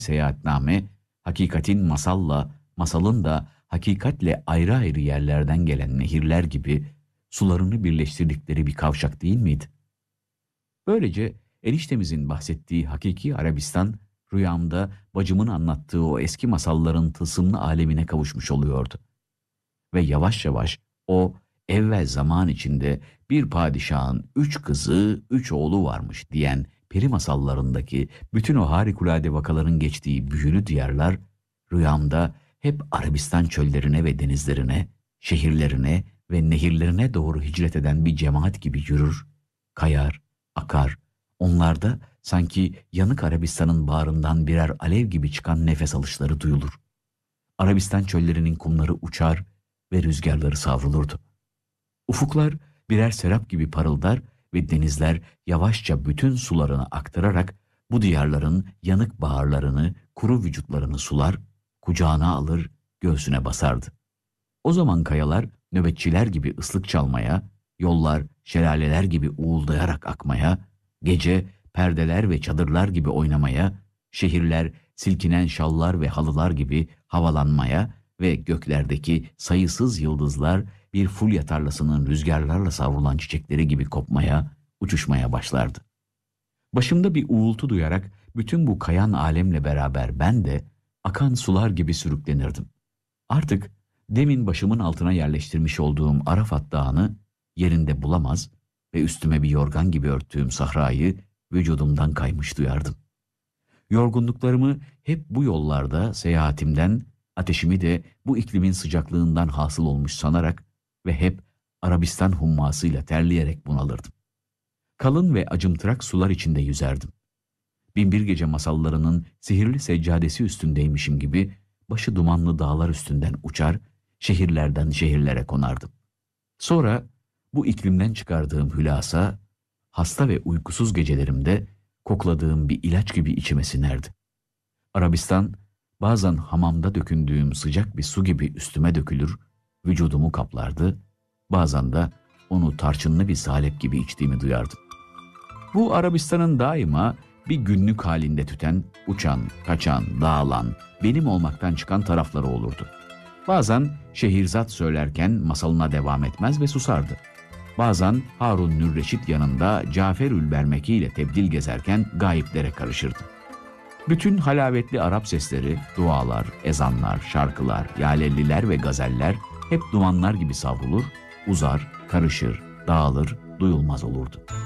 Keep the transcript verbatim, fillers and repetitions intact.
seyahatname, hakikatin masalla, masalın da hakikatle ayrı ayrı yerlerden gelen nehirler gibi sularını birleştirdikleri bir kavşak değil miydi? Böylece eniştemizin bahsettiği hakiki Arabistan, rüyamda bacımın anlattığı o eski masalların tılsımlı alemine kavuşmuş oluyordu. Ve yavaş yavaş o evvel zaman içinde bir padişahın üç kızı, üç oğlu varmış diyen peri masallarındaki bütün o harikulade vakaların geçtiği büyülü diyarlar, rüyamda hep Arabistan çöllerine ve denizlerine, şehirlerine ve nehirlerine doğru hicret eden bir cemaat gibi yürür, kayar, akar. Onlarda sanki yanık Arabistan'ın bağrından birer alev gibi çıkan nefes alışları duyulur. Arabistan çöllerinin kumları uçar ve rüzgarları savrulurdu. Ufuklar birer serap gibi parıldar ve denizler yavaşça bütün sularını aktararak bu diyarların yanık bağırlarını, kuru vücutlarını sular, kucağına alır, göğsüne basardı. O zaman kayalar nöbetçiler gibi ıslık çalmaya, yollar şelaleler gibi uğuldayarak akmaya, gece perdeler ve çadırlar gibi oynamaya, şehirler silkinen şallar ve halılar gibi havalanmaya ve göklerdeki sayısız yıldızlar bir fulya tarlasının rüzgarlarla savrulan çiçekleri gibi kopmaya, uçuşmaya başlardı. Başımda bir uğultu duyarak bütün bu kayan alemle beraber ben de akan sular gibi sürüklenirdim. Artık demin başımın altına yerleştirmiş olduğum Arafat Dağı'nı yerinde bulamaz ve üstüme bir yorgan gibi örttüğüm sahrayı vücudumdan kaymış duyardım. Yorgunluklarımı hep bu yollarda seyahatimden, ateşimi de bu iklimin sıcaklığından hasıl olmuş sanarak ve hep Arabistan hummasıyla terleyerek bunalırdım. Kalın ve acımtırak sular içinde yüzerdim. Binbir Gece masallarının sihirli seccadesi üstündeymişim gibi başı dumanlı dağlar üstünden uçar, şehirlerden şehirlere konardım. Sonra bu iklimden çıkardığım hülasa, hasta ve uykusuz gecelerimde kokladığım bir ilaç gibi içime sinerdi. Arabistan, bazen hamamda dökündüğüm sıcak bir su gibi üstüme dökülür, vücudumu kaplardı, bazen de onu tarçınlı bir salep gibi içtiğimi duyardım. Bu Arabistan'ın daima bir günlük halinde tüten, uçan, kaçan, dağılan, benim olmaktan çıkan tarafları olurdu. Bazen Şehirzat söylerken masalına devam etmez ve susardı. Bazen Harun Nürreşit yanında Caferül Bermeki ile tebdil gezerken gayiplere karışırdı. Bütün halavetli Arap sesleri, dualar, ezanlar, şarkılar, yalelliler ve gazeller hep dumanlar gibi savrulur, uzar, karışır, dağılır, duyulmaz olurdu.